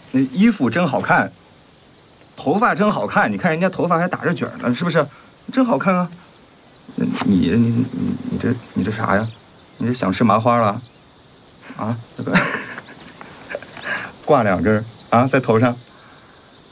那衣服真好看，头发真好看，你看人家头发还打着卷呢，是不是？真好看啊！你这啥呀？你这想吃麻花了？啊，这个挂2根啊，在头上。